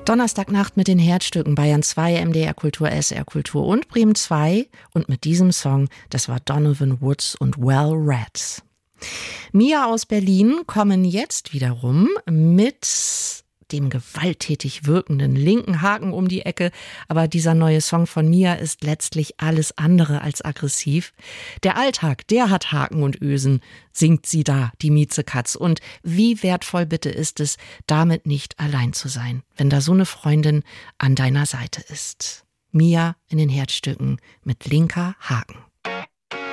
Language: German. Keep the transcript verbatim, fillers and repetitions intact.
Donnerstagnacht mit den Herzstücken Bayern zwei, M D R Kultur, S R Kultur und Bremen zwei. Und mit diesem Song, das war Donovan Woods und Well Rats. Mia aus Berlin kommen jetzt wiederum mit dem gewalttätig wirkenden linken Haken um die Ecke. Aber dieser neue Song von Mia ist letztlich alles andere als aggressiv. Der Alltag, der hat Haken und Ösen, singt sie da, die Miezekatz. Und wie wertvoll bitte ist es, damit nicht allein zu sein, wenn da so eine Freundin an deiner Seite ist. Mia in den Herzstücken mit linker Haken.